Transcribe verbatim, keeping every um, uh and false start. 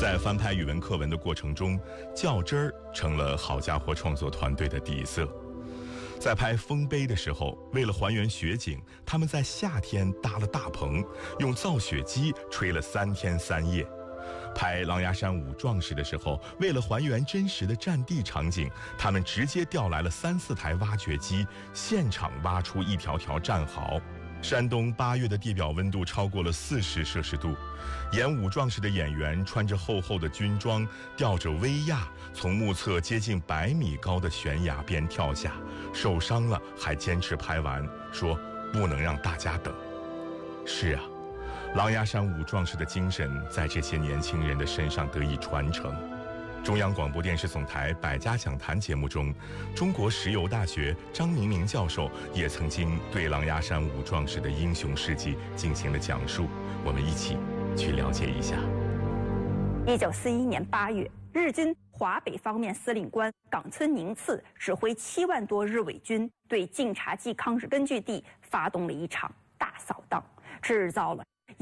在翻拍语文课文的过程中，较真儿成了好家伙创作团队的底色。在拍《丰碑》的时候，为了还原雪景，他们在夏天搭了大棚，用造雪机吹了三天三夜。拍《狼牙山五壮士》的时候，为了还原真实的战地场景，他们直接调来了三四台挖掘机，现场挖出一条条战壕。山东八月的地表温度超过了四十摄氏度，演武壮士的演员穿着厚厚的军装，吊着威亚，从目测接近百米高的悬崖边跳下，受伤了还坚持拍完，说不能让大家等。是啊，狼牙山五壮士的精神在这些年轻人的身上得以传承。中央广播电视总台百家讲坛节目中，中国石油大学张明明教授也曾经对狼牙山五壮士的英雄事迹进行了讲述，我们一起去了解一下。 一九四一年八月，日军华北方面司令官冈村宁次指挥七万多日伪军对晋察冀抗日根据地发动了一场大扫荡，制造了